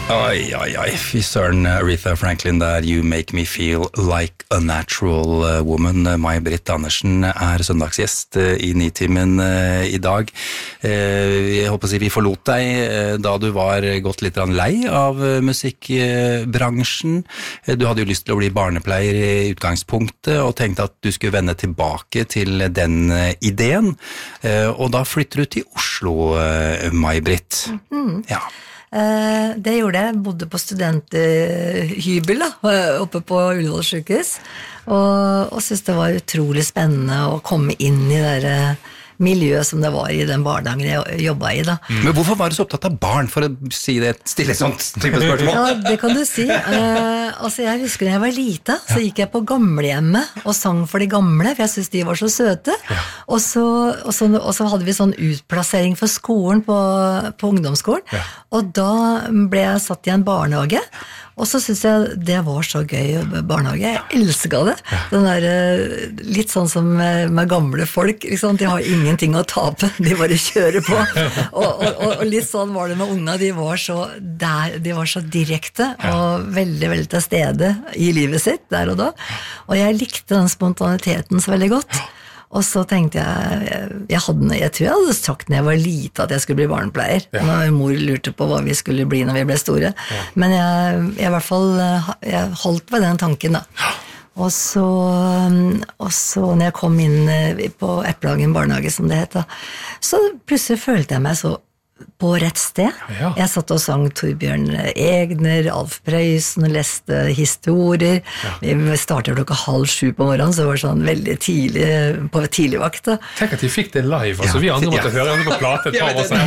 Oi, fy søren, Aretha Franklin der, You Make Me Feel Like a Natural Woman. May-Britt Andersen søndagsgjest I Nitimen I dag. Jeg håper å si vi forlot deg da du var gått litt lei av musikkbransjen. Du hadde jo lyst til å bli barnepleier I utgangspunktet, og tenkte at du skulle vende tilbake til den ideen. Og da flytter du til Oslo, May-Britt. Ja. Det gjorde jeg, bodde på studenthybel oppe på Ullevål sykehus, og synes det var utrolig spennende å komme inn I det miljøet som det var I den barnehagen jeg jobbet I da. Men hvorfor var du så opptatt av barn, for å stille et sånt type spørsmål? Ja, det kan du si. Altså, jeg husker da jeg var lite, så gikk jeg på gamlehjemmet og sang for de gamle, for jeg synes de var så søte. Ja. Og så hadde vi sånn utplassering for skolen på ungdomsskolen, ja. Og da ble jeg satt I en barnehage, og så synes jeg det var så gøy barnehage. Jeg elsket det. Ja. Den der, litt sånn som med gamle folk, liksom. De har ingenting å tape, de bare kjører på. Og litt sånn var det med unga, de var så direkte, og veldig, veldig til stede I livet sitt, der og da. Og jeg likte den spontaniteten så veldig godt. Og så tenkte jeg tror jeg hadde sagt når jeg var lite at jeg skulle bli barnepleier, når mor lurte på hva vi skulle bli når vi ble store. Men jeg I hvert fall jeg holdt ved den tanken da. Og så når jeg kom inn på Eplehagen barnehage, som det het da, så plutselig følte jeg meg så på rett sted. Ja. Jeg satt og sang Torbjørn Egner, Alf Prøysen, leste historier. Ja. Vi startet 6:30 på morgenen, så det var sånn veldig tidlig, på tidligvakt da. Tenk at de fikk det live, altså vi andre måtte høre det på plate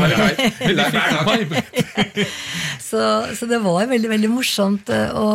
så det var veldig, veldig morsomt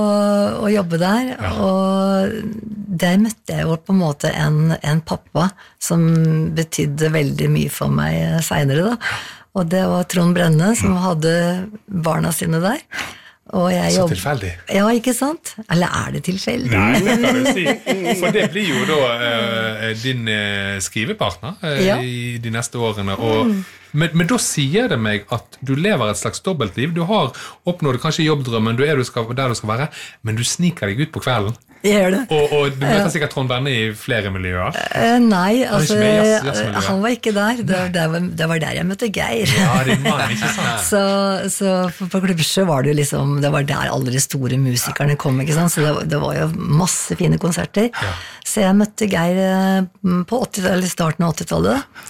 å jobbe der, og der møtte jeg jo på en måte en pappa som betydde veldig mye for meg senere da. Og det var Trond Brenne som hadde barna sine der. Og jeg så tilfeldig. Ja, ikke sant? Eller det tilfeldig? Nei, det kan du si. For det blir jo da din skrivepartner I de neste årene. Men da sier det meg at du lever et slags dobbeltliv. Du har oppnådd kanskje jobbdrømmen, du der du skal være, men du sniker deg ut på kvelden. Jeg gjør det. Og du møter sikkert Trond Brenne I flere miljøer? Nei, altså, han var ikke der. Det var der jeg møtte Geir. Ja, din mann, ikke sant? Så på Klubbsjø var det jo liksom, det var der alle de store musikerne kom, ikke sant? Så det var jo masse fine konserter. Ja. Så jeg møtte Geir på starten av 80-tallet.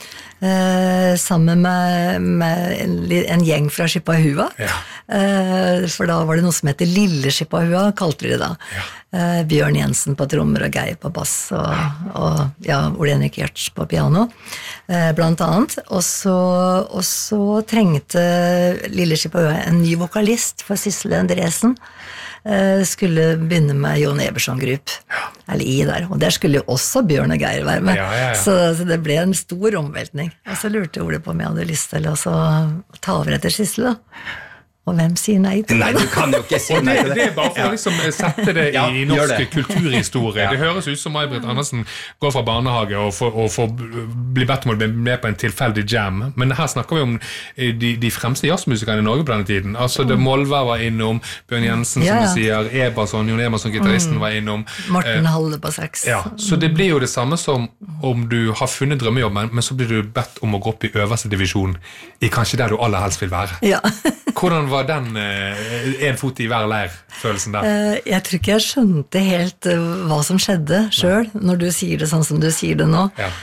Sammen med en gjeng fra Skippahua. Ja. For da var det noe som heter Lille Skippahua, kalte vi det da. Ja. Bjørn Jensen på trommer og Geir på bass og Ole Henrik Gjerts på piano blant annet, og så trengte Lille Skippahua en ny vokalist for Sissel Endresen skulle begynne med Jon Eberson Group eller der, og der skulle jo også Bjørn og Geir være med så det ble en stor omveltning og så lurte Ole på om jeg hadde lyst til å ta over etter Sissel da. Og hvem sier nei til det? Nei, du kan jo ikke si nei til det. Det bare for å liksom sette det I norsk kulturhistorie. Det høres ut som May-Britt Andersen går fra barnehage og får bli bedt om å bli med på en tilfeldig jam. Men her snakker vi om de fremste jazzmusikerne I Norge på denne tiden. Altså, Molvær var innom, Bjørn Jensen, som du sier, Eberson, Jon Eberson, gitaristen var innom. Morten Halle på sax. Ja, så det blir jo det samme som om du har funnet drømmejobben, men så blir du bedt om å gå opp I øverste divisjon I kanskje der du aller helst vil være. Ja. Hvordan var den en fot I hver leir følelsen der? Jeg tror ikke jeg skjønte helt hva som skjedde selv, når du sier det sånn som du sier det nå. Ja.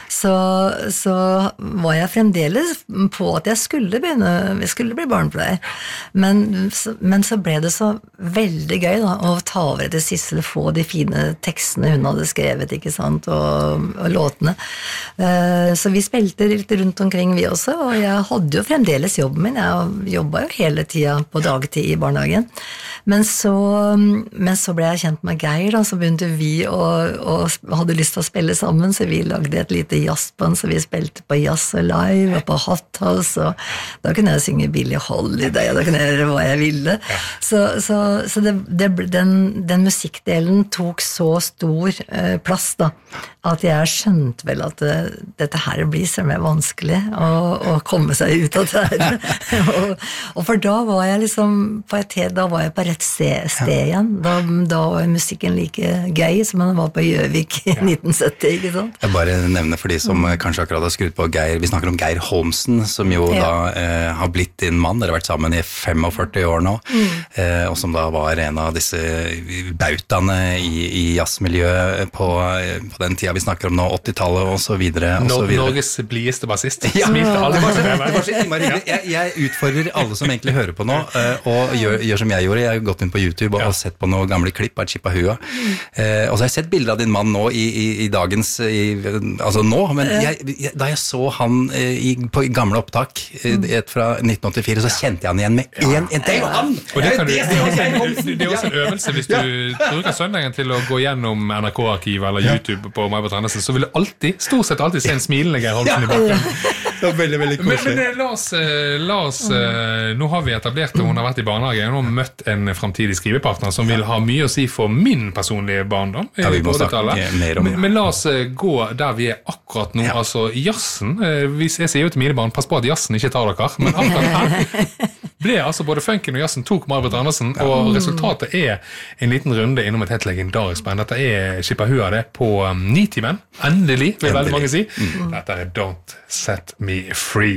Så var jeg fremdeles på at jeg skulle bli barnepleier. Men så ble det så veldig gøy da, å ta over etter Sissel, få de fine tekstene hun hadde skrevet, ikke sant, og låtene. Så vi spilte litt rundt omkring vi også, og jeg hadde jo fremdeles jobben min. Jeg jobbet jo hele tiden på dagtid I barnehagen. Men så ble jeg kjent med Geir, da, så begynte vi og hadde lyst til å spille sammen, så vi lagde et lite jazzband, så vi spilte på Jazz Alive og på Hot House, og da kunne jeg synge Billie Holiday, og da kunne jeg gjøre hva jeg ville. Ja. Så den musikkdelen tok så stor plass da, at jeg skjønte vel at dette her blir så mer vanskelig å komme seg ut av det her. og for da var jeg liksom da var jeg på rett sted igjen. Da var musikken like gøy som den var på Gjøvik i 1970, ikke sant? Jeg bare nevner for de som kanskje akkurat har skrudd på Geir, vi snakker om Geir Holmsen, som jo da har blitt din mann, dere har vært sammen i 45 år nå, og som da var en av disse bautaene i jazzmiljøet på den tida vi snakker om nå, 80-tallet og så videre. Norges blideste bassist. Smilte alle. Det var så innmari hyggelig. Jeg utfordrer alle som egentlig hører på nå, og gjør som jeg gjorde. Jeg har gått inn på YouTube og sett på noen gamle klipp av Chipahua. Og så har jeg sett bilder av din mann nå i dagens, altså nå, men da jeg så han på gamle opptak, et fra 1984, så kjente jeg han igjen med det er jo han! Og det er også en øvelse hvis du bruker søndagen til å gå gjennom NRK-arkivet eller YouTube på May-Britt Andersen, så vil du stort sett alltid se en smilende Geir Holmsen i bakgrunnen. Det var veldig, veldig koselig. Men la oss nå har vi etablert det, hun har vært i barnehage, hun har møtt en fremtidig skrivepartner som vil ha mye å si for min personlige barndom. Ja, vi må snakke mer om det. Men la oss gå der vi er akkurat nå, altså jazzen. Jeg sier jo til mine barn, pass på at jazzen ikke tar dere, men akkurat her ble altså både funken og jazzen tok May-Britt Andersen, og resultatet er en liten runde innom et helt legendarisk band. Dette er Chipahua det på Nitimen. Endelig, vil veldig mange si. Dette er Don't Set Me Free.